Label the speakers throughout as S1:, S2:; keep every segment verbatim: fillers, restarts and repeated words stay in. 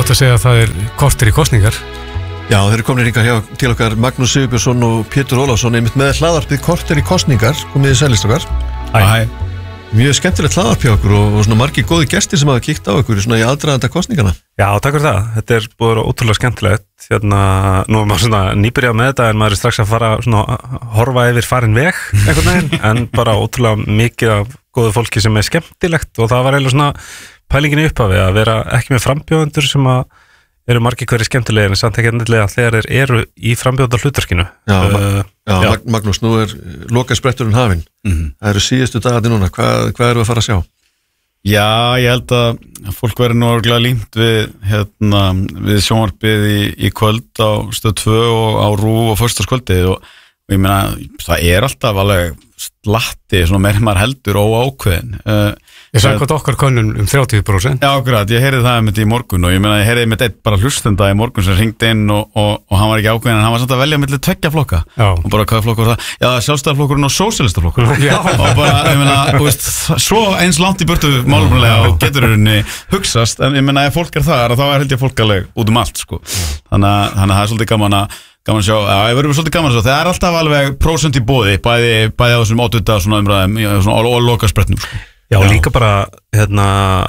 S1: Satt að segja að það er kortir í kosningar.
S2: Já, þeir eru komin hingað hjá til okkar Magnús Sigurbjörnsson og Pétur Ólafsson einmitt með hlaðvarpið kortir í kosningar, komið í sælist okkar.
S1: Æ.
S2: Mjög skemmtilegt hlaðvarp hjá okkur og, og svona margir góði gestir sem hafa kíkt á okkur svona í aðdraganda kosningana.
S3: Já, takk fyrir það. Þetta er búið að vera ótrúlega skemmtilegt. Hérna, nú er maður svona nýbyrjað með þetta en maður er strax að fara svona horfa yfir farin veg einhvern veginn, en bara ótrúlega mikið af góðu fólki sem er skemmtilegt og það var eiginlega svona pælingin í upphafi að vera ekki með frambjóðendur sem að eru margir hverju skemmtilegir en samt ekki endilega þegar þeir eru í frambjóðanda hlutverkinu.
S2: Já,
S3: uh,
S2: já, já. Magnús, nú er lokaspretturinn hafinn. Mm-hmm. Það eru síðustu dagandi núna. Hvað, hvað eru að fara að sjá?
S4: Já, ég held að fólk verður nú örgulega límt við, hérna, við sjónvarpið í, í kvöld á stöð tvö og á RÚ og föstudagskvöldið og, og ég meina, það er alltaf alveg slatti, svona meir maður heldur óákveðin. Uh,
S1: Ég sagði hvað okkar könnun um þrjátíu prósent.
S4: Já, akkurat, ég heyrði það með þetta í morgun og ég meina, ég heyrði með þetta bara hlustenda í morgun sem ringdi inn og, og, og hann var ekki ákveðin en hann var samt að velja milli tveggja flokka. Já. Og bara hvaða flokkur var það? Já, sjálfstæðarflokkurinn og sósíalistaflokkurinn. Já. Og bara, ég meina, þú veist, svo eins langt í burtu málumlega og getur henni hugsast, en ég meina, ef fólk er þar, þá er held ég fólk alveg út um allt, sko. Þannig að, þannig að það er svolítið gaman að gaman að sjá, já, ég verður svolítið gaman að sjá, það er alltaf alveg prósent í boði, bæði, bæði á þessum ótvita svona umræðum, svona og loka spretnum, sko.
S3: Já, já, líka bara, hérna,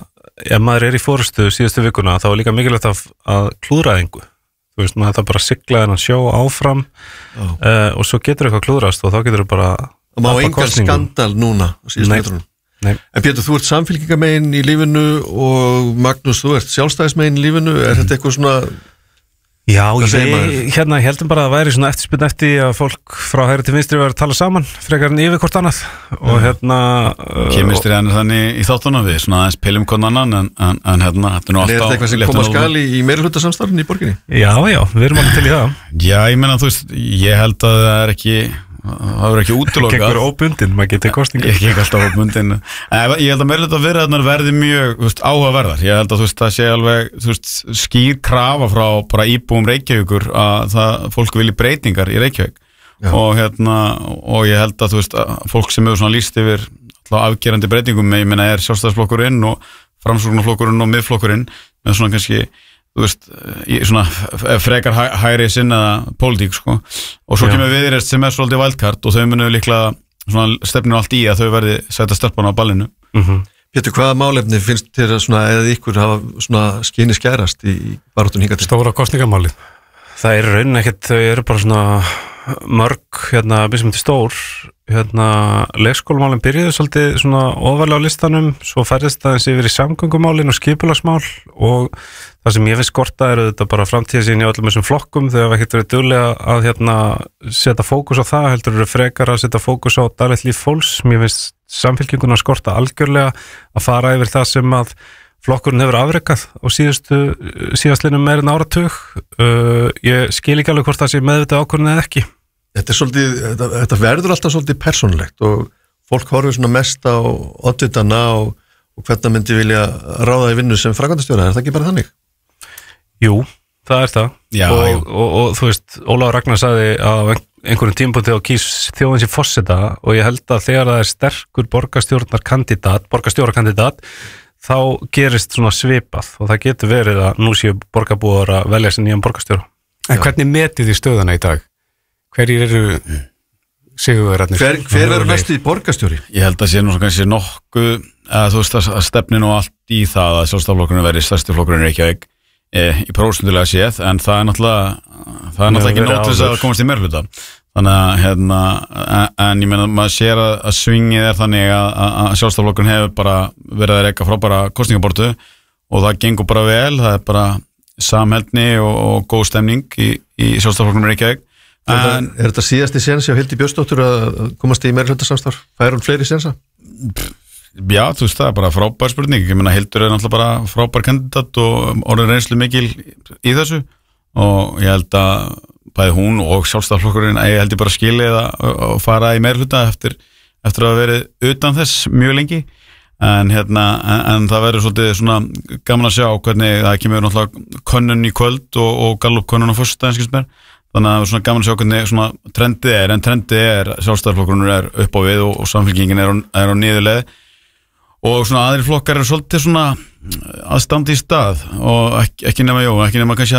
S3: ef maður er í fórustu síðustu vikuna, þá er líka mikilvægt að, að klúðra engu. Þú veist, maður það bara sigla þennan sjó áfram uh, og svo getur eitthvað klúðrast og þá getur það bara...
S2: Það má engan skandal núna á síðustu metrunum. Nei. En Pétur, þú ert samfylkingamegin í lífinu og Magnús, þú ert sjálfstæðismegin í lífinu, er þetta eitthvað svona...
S3: Já, ég, hérna, ég heldum bara að það væri svona eftirspurn eftir að fólk frá hægri til vinstri var að tala saman frekar en yfir hvort annað og hérna
S4: Kemistri hann er þannig í þáttunum við svona aðeins pilum hvern annan en, en, en hérna þetta er nú alltaf
S2: Er þetta eitthvað sem koma skal í, í meirihlutasamstarfinu í borginni?
S3: Já, já, við erum alltaf til í það
S4: Já, ég meina þú veist, ég held að það er ekki það verður ekki útilokað
S3: Gekkur óbundin, maður getur kostingar
S4: Ég gekk alltaf óbundin Ég held að meirihlutaviðræðurnar verði mjög veist, áhugaverðar Ég held að þú veist, það sé alveg veist, skýr krafa frá bara íbúum Reykjavíkur að það, fólk vilji breytingar í Reykjavík og, hérna, og ég held að þú veist að fólk sem hefur svona lýst yfir afgerandi breytingum ég meina er sjálfstæðisflokkurinn og framsóknarflokkurinn og miðflokkurinn með svona kannski þú veist, í svona frekar hæ, hægri sinnaða pólitík sko. og svo kemur Viðreisn sem er svolítið wildcard og þau munu líklega svona stefnir allt í að þau verði setja stelpana á ballinu
S2: mm-hmm. Pétur, hvaða málefni finnst þér svona eða ykkur hafa svona skyni skærast í baráttun hingað til?
S1: Stóra kosningamálið
S3: Það er raunin ekkert, þau eru bara svona mörg, hérna, mismunandi stór hérna, leikskólamálin byrjuðu svolítið svona ofarlega á listanum svo færðist það eins yfir í samgöngumálin og skipulagsmál og það sem ég finnst skorta eru þetta bara framtíðasýn í öllum þessum flokkum þegar við ekkert verið duglega að hérna setja fókus á það, heldur eru frekar að setja fókus á daglegt líf fólks, mér finnst samfylkinguna skorta algjörlega að fara yfir það sem að flokkurinn hefur afrekað á síðustu síðastlinnum meirinn áratug uh, ég skil ekki alveg hvort það sé meðvitað ákvörðun eða ekki
S2: Þetta er svolítið, þetta, þetta verður alltaf svolítið persónulegt og fólk horfir svona mest á oddvitana og, og hvernig myndi vilja ráða í vinnu sem framkvæmdastjóra, er það ekki bara þannig?
S3: Jú, það er það
S4: Já,
S3: og, og, og, og þú veist, Ólafur Ragnar sagði á einhverjum tímapunkti á kýs þjóðin sem forseta og ég held að þegar það er sterkur borgarstjórnarkandidat, borgarstjórakandidat þá gerist svona svipað og það getur verið að nú séu borgarbúar að velja sér nýjan borgarstjóra
S1: En hvernig metið þið stöðuna í dag? Hverjir eru sigurverðarnir?
S2: Hver, hver er næstu í borgarstjóri?
S4: Ég held að sé nú kannski nokkuð að þú veist að stefnin og allt í það að sjálfstæðisflokkurinn verði stærsti flokkurinn í Reykjavík e, í prósentulega séð en það er náttúrulega það er náttúrulega ekki nóg til þess að komast í meirihluta þannig að hérna en ég meina maður sér að, að svingið er þannig að, að sjálfstæðisflokkurinn hefur bara verið að reyka frábæra kosningabortu og það gengur bara vel, það er bara samheldni og, og góð stemning í, í sjálfstæðisflokkurnum í Reykjavík
S2: En, er þetta síðasti sensi á Hildi Björnsdóttur að komast í meirihlutasamstarf? Fær hún fleiri sensa?
S4: Já, þú veist það er bara frábær spurning ég meina Hildur er náttúrulega bara frábær kandidat og orðin reynslu mikil í þessu og ég held að bæði hún og sjálfstæðisflokkurinn ég held ég bara skilið að fara í meirihluta eftir, eftir að hafa verið utan þess mjög lengi en, hérna, en, en það verður svolítið svona gaman að sjá hvernig það kemur náttúrulega könnun í kvöld og, og gallup könnun á föstudaginn skilst mér þannig að það er svona gaman að sjá hvernig svona trendið er en trendið er sjálfstæðisflokkurinn er upp á við og, og samfylkingin er á, er á niðurleið og svona aðrir flokkar eru svolítið svona að standa í stað og ekki, ekki nema, jú, ekki nema kannski